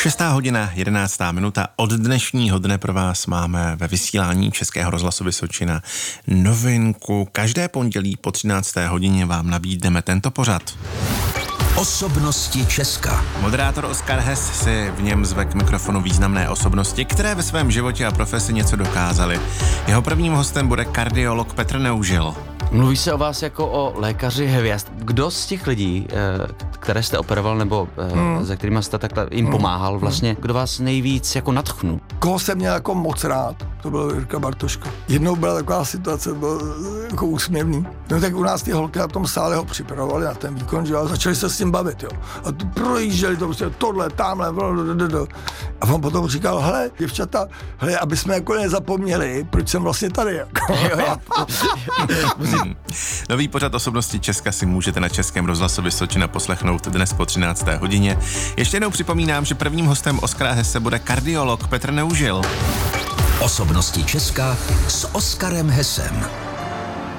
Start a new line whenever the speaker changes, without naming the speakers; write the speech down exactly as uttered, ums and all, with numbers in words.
Šestá hodina, jedenáctá minuta. Od dnešního dne pro vás máme ve vysílání Českého rozhlasu Vysočina novinku. Každé pondělí po třinácté hodině vám nabídneme tento pořad.
Osobnosti Česka.
Moderátor Oskar Hess si v něm zve k mikrofonu významné osobnosti, které ve svém životě a profesi něco dokázaly. Jeho prvním hostem bude kardiolog Petr Neužil.
Mluví se o vás jako o lékaři hvězd. Kdo z těch lidí, které jste operoval nebo hmm. se kterými jste takhle jim pomáhal vlastně, kdo vás nejvíc jako nadchnul?
Koho jsem měl jako moc rád, to byl Jirka Bartoška. Jednou byla taková situace, byl jako úsměvný. No tak u nás ty holky na tom sále ho připravovali na ten výkon, že a začali se s tím bavit, jo. A tu projížděli to prostě tohle, tamhle, blablabla. A on potom říkal, hele, děvčata, hele, aby jsme jako nezapomněli, proč jsem vlastně tady, jako.
Jo, já.
Hmm. Nový pořad Osobnosti Česka si můžete na Českém rozhlasu Vysočina poslechnout dnes po třinácté hodině. Ještě jednou připomínám, že prvním hostem Oskara Hesse bude kardiolog Petr Neužil.
Osobnosti Česka s Oskarem Hessem.